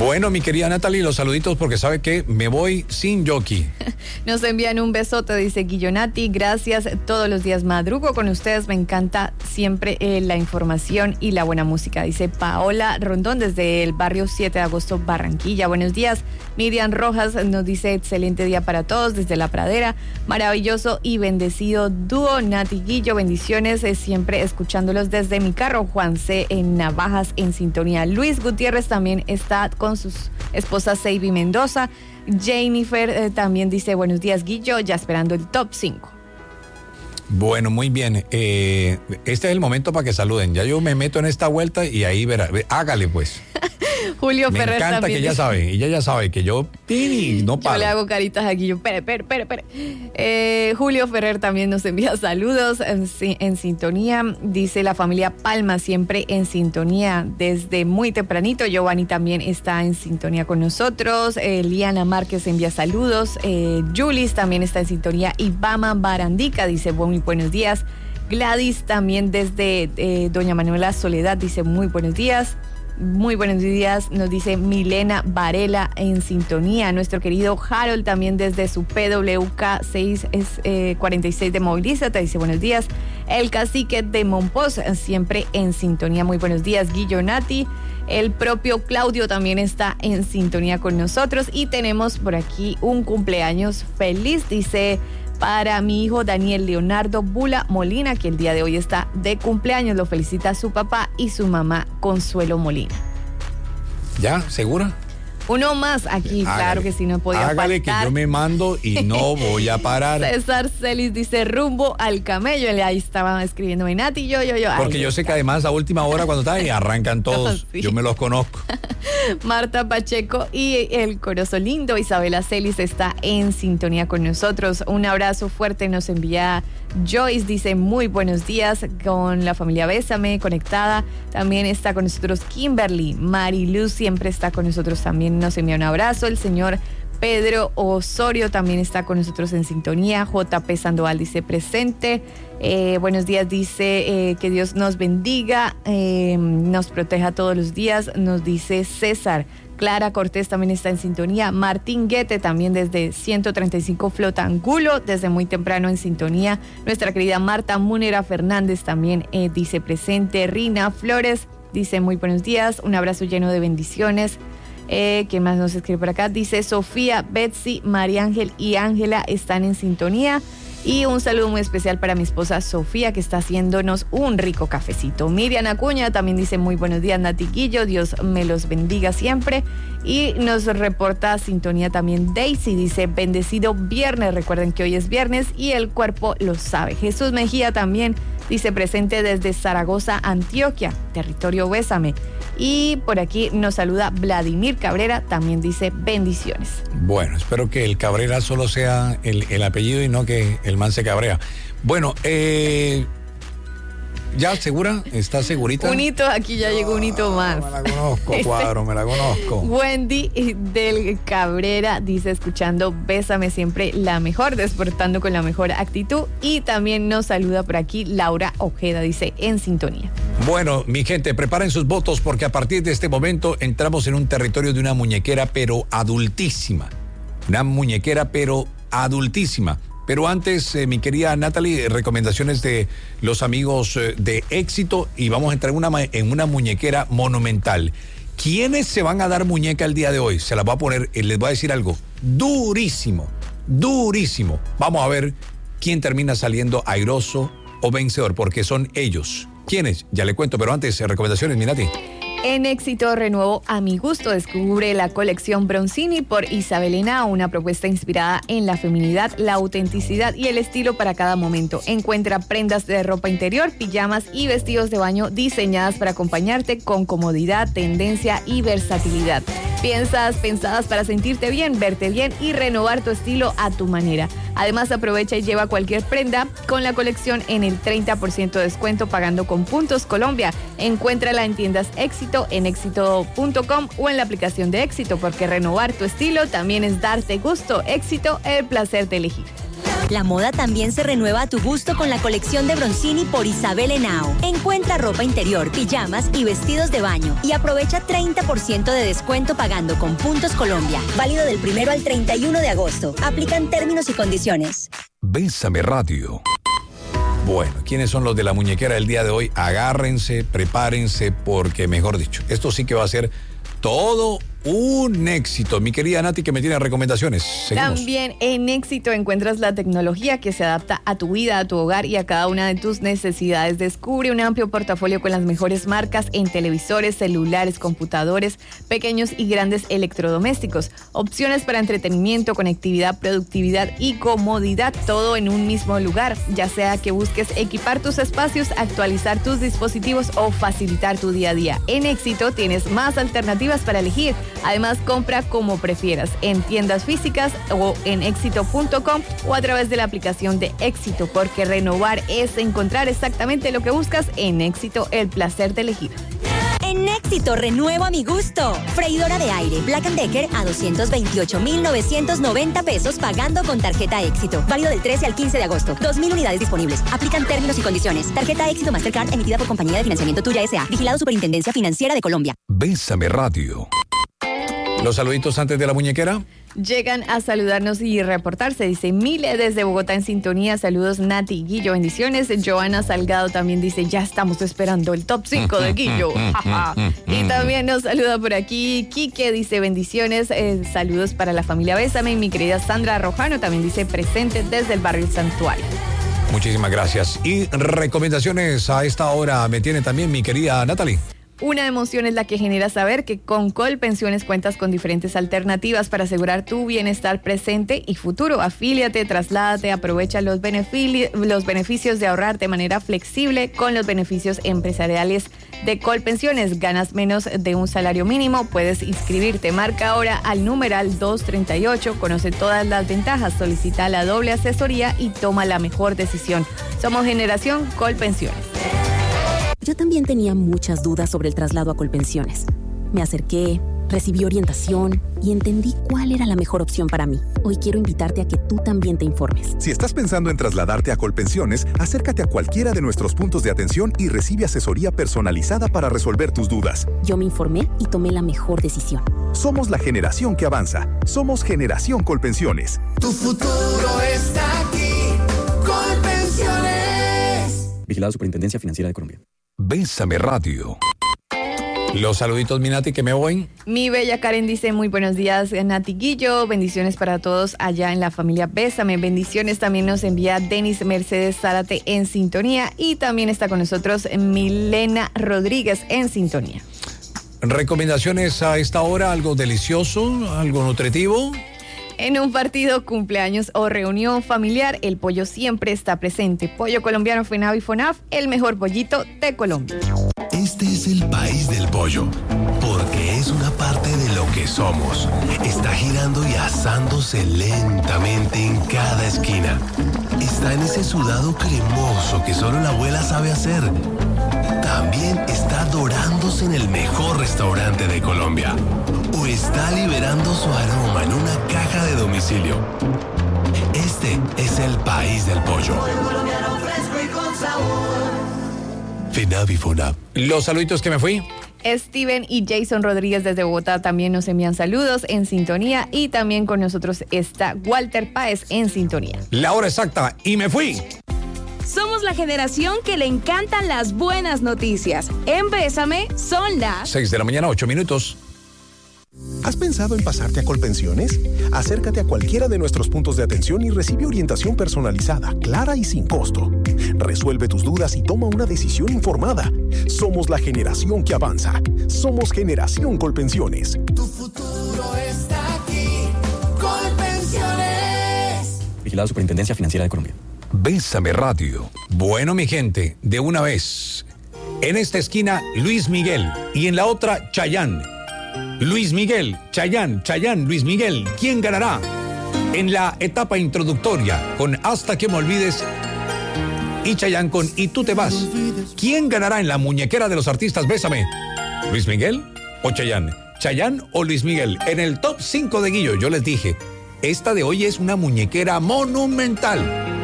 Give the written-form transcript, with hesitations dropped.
Bueno, mi querida Natalie, los saluditos porque sabe que me voy sin jockey. Nos envían un besote, dice Guillonati, gracias, todos los días madrugo con ustedes, me encanta siempre la información y la buena música, dice Paola Rondón desde el barrio 7 de agosto, Barranquilla. Buenos días, Miriam Rojas nos dice excelente día para todos desde La Pradera, maravilloso y bendecido dúo Nati Guillo, bendiciones, siempre escuchándolos desde mi carro. Juan C. en Navajas en sintonía. Luis Gutiérrez también está con sus esposas Seiby Mendoza. Jennifer también dice buenos días Guillo, ya esperando el top 5. Bueno, muy bien. Este es el momento para que saluden. Ya yo me meto en esta vuelta y ahí verá. Hágale pues. Julio me Ferrer encanta también que ella sabe. Ella ya sabe que yo no paro. Yo le hago caritas aquí. Yo, espere. Julio Ferrer también nos envía saludos en sintonía. Dice la familia Palma siempre en sintonía desde muy tempranito. Giovanni también está en sintonía con nosotros. Liana Márquez envía saludos. Julis también está en sintonía. Ibama Barandica dice muy buenos días. Gladys también desde Doña Manuela Soledad dice muy buenos días. Muy buenos días, nos dice Milena Varela en sintonía. Nuestro querido Harold también desde su PWK 646 de Movilízate dice buenos días. El cacique de Monpós siempre en sintonía. Muy buenos días, Guillonati. El propio Claudio también está en sintonía con nosotros. Y tenemos por aquí un cumpleaños feliz, dice para mi hijo Daniel Leonardo Bula Molina, que el día de hoy está de cumpleaños. Lo felicita su papá y su mamá Consuelo Molina. ¿Ya? ¿Segura? Uno más aquí, hágale, claro que sí, no podía hágale faltar. Que yo me mando y no voy a parar. César Celis dice rumbo al camello. Ahí estaba escribiendo Nati, yo. Porque yo sé que además a última hora cuando está ahí arrancan todos. Sí. Yo me los conozco. Marta Pacheco y el Corozo Lindo, Isabela Celis está en sintonía con nosotros. Un abrazo fuerte nos envía Joyce, dice muy buenos días con la familia Bésame conectada. También está con nosotros Kimberly. Mariluz siempre está con nosotros también, nos envía un abrazo. El señor Pedro Osorio también está con nosotros en sintonía. JP Sandoval dice presente. Buenos días, dice que Dios nos bendiga, nos proteja todos los días, nos dice César. Clara Cortés también está en sintonía. Martín Guete también desde 135 Flota Angulo, desde muy temprano en sintonía. Nuestra querida Marta Múnera Fernández también dice presente. Rina Flores dice muy buenos días, un abrazo lleno de bendiciones. ¿Quién más nos escribe por acá? Dice Sofía, Betsy, María Ángel y Ángela están en sintonía. Y un saludo muy especial para mi esposa Sofía, que está haciéndonos un rico cafecito. Miriam Acuña también dice muy buenos días, Nati Guillo, Dios me los bendiga siempre. Y nos reporta sintonía también Daisy, dice bendecido viernes, recuerden que hoy es viernes y el cuerpo lo sabe. Jesús Mejía también dice presente desde Zaragoza, Antioquia, territorio Bésame. Y por aquí nos saluda Vladimir Cabrera, también dice bendiciones. Bueno, espero que el Cabrera solo sea el apellido y no que el man se cabrea. Bueno, ¿ya segura? ¿Estás segurita? Un hito, aquí ya llegó un hito más. Me la conozco, Cuadro, me la conozco. Wendy del Cabrera dice escuchando Bésame siempre la mejor, despertando con la mejor actitud. Y también nos saluda por aquí Laura Ojeda, dice en sintonía. Bueno, mi gente, preparen sus votos porque a partir de este momento entramos en un territorio de una muñequera pero adultísima. Una muñequera pero adultísima. Pero antes, mi querida Natalie, recomendaciones de los amigos de Éxito y vamos a entrar en una muñequera monumental. ¿Quiénes se van a dar muñeca el día de hoy? Se las voy a poner, les voy a decir algo durísimo, durísimo. Vamos a ver quién termina saliendo airoso o vencedor, porque son ellos. ¿Quiénes? Ya le cuento, pero antes, recomendaciones, mi Nati. En Éxito renuevo a mi gusto, descubre la colección Bronzini por Isabelina, una propuesta inspirada en la feminidad, la autenticidad y el estilo para cada momento. Encuentra prendas de ropa interior, pijamas y vestidos de baño diseñadas para acompañarte con comodidad, tendencia y versatilidad. Pensadas para sentirte bien, verte bien y renovar tu estilo a tu manera. Además, aprovecha y lleva cualquier prenda con la colección en el 30% de descuento pagando con Puntos Colombia. Encuéntrala en tiendas Éxito, en éxito.com o en la aplicación de Éxito, porque renovar tu estilo también es darte gusto. Éxito, el placer de elegir. La moda también se renueva a tu gusto con la colección de Bronzini por Isabel Henao. Encuentra ropa interior, pijamas y vestidos de baño y aprovecha 30% de descuento pagando con Puntos Colombia. Válido del 1 al 31 de agosto. Aplican términos y condiciones. Bésame Radio. Bueno, ¿quiénes son los de la muñequera del día de hoy? Agárrense, prepárense, porque mejor dicho, esto sí que va a ser todo un éxito. Mi querida Nati, que me tiene recomendaciones. Seguimos. También en Éxito encuentras la tecnología que se adapta a tu vida, a tu hogar y a cada una de tus necesidades. Descubre un amplio portafolio con las mejores marcas en televisores, celulares, computadores, pequeños y grandes electrodomésticos. Opciones para entretenimiento, conectividad, productividad y comodidad, todo en un mismo lugar. Ya sea que busques equipar tus espacios, actualizar tus dispositivos o facilitar tu día a día. En Éxito tienes más alternativas para elegir. Además, compra como prefieras, en tiendas físicas o en éxito.com o a través de la aplicación de Éxito, porque renovar es encontrar exactamente lo que buscas. En Éxito, el placer de elegir. En Éxito, renuevo a mi gusto. Freidora de aire Black & Decker a 228,990 pesos pagando con tarjeta Éxito. Válido del 13 al 15 de agosto. 2,000 unidades disponibles. Aplican términos y condiciones. Tarjeta Éxito Mastercard emitida por Compañía de Financiamiento Tuya S.A. Vigilado Superintendencia Financiera de Colombia. Bésame Radio. Los saluditos antes de la muñequera. Llegan a saludarnos y reportarse. Dice Mile desde Bogotá en sintonía. Saludos Nati y Guillo, bendiciones. Joana Salgado también dice, ya estamos esperando el top 5 de Guillo. Y también nos saluda por aquí Quique, dice bendiciones, saludos para la familia Bésame. Y mi querida Sandra Rojano también dice presente desde el barrio Santuario. Muchísimas gracias. Y recomendaciones a esta hora me tiene también mi querida Natalie. Una emoción es la que genera saber que con Colpensiones cuentas con diferentes alternativas para asegurar tu bienestar presente y futuro. Afíliate, trasládate, aprovecha los beneficios de ahorrar de manera flexible con los beneficios empresariales de Colpensiones. Ganas menos de un salario mínimo, puedes inscribirte. Marca ahora al numeral 238, conoce todas las ventajas, solicita la doble asesoría y toma la mejor decisión. Somos Generación Colpensiones. Yo también tenía muchas dudas sobre el traslado a Colpensiones. Me acerqué, recibí orientación y entendí cuál era la mejor opción para mí. Hoy quiero invitarte a que tú también te informes. Si estás pensando en trasladarte a Colpensiones, acércate a cualquiera de nuestros puntos de atención y recibe asesoría personalizada para resolver tus dudas. Yo me informé y tomé la mejor decisión. Somos la generación que avanza. Somos Generación Colpensiones. Tu futuro está aquí. Colpensiones. Vigilado Superintendencia Financiera de Colombia. Bésame Radio. Los saluditos, mi Nati, que me voy. Mi bella Karen dice, muy buenos días, Nati Guillo. Bendiciones para todos allá en la familia Bésame. Bendiciones también nos envía Denis Mercedes Zárate en sintonía. Y también está con nosotros Milena Rodríguez en sintonía. Recomendaciones a esta hora, algo delicioso, algo nutritivo. En un partido, cumpleaños o reunión familiar, el pollo siempre está presente. Pollo colombiano FENAV y FONAF, el mejor pollito de Colombia. Este es el país del pollo, porque es una parte de lo que somos. Está girando y asándose lentamente en cada esquina. Está en ese sudado cremoso que solo la abuela sabe hacer. También está dorándose en el mejor restaurante de Colombia. O está liberando su aroma en una caja de domicilio. Este es el país del pollo. FENAV y FONAV. Los saluditos que me fui. Steven y Jason Rodríguez desde Bogotá también nos envían saludos en sintonía. Y también con nosotros está Walter Páez en sintonía. La hora exacta y me fui. Somos la generación que le encantan las buenas noticias. En Bésame son las 6 de la mañana, 8 minutos. ¿Has pensado en pasarte a Colpensiones? Acércate a cualquiera de nuestros puntos de atención y recibe orientación personalizada, clara y sin costo. Resuelve tus dudas y toma una decisión informada. Somos la generación que avanza. Somos Generación Colpensiones. Tu futuro está aquí. Colpensiones. Vigilado Superintendencia Financiera de Colombia. Bésame Radio. Bueno, mi gente, de una vez. En esta esquina, Luis Miguel. Y en la otra, Chayanne. Luis Miguel, Chayanne, Luis Miguel. ¿Quién ganará? En la etapa introductoria, con Hasta que me olvides. Y Chayanne con Y tú te vas. ¿Quién ganará en la muñequera de los artistas Bésame? ¿Luis Miguel o Chayanne? ¿Chayanne o Luis Miguel? En el top 5 de Guillo, yo les dije, Esta de hoy es una muñequera monumental.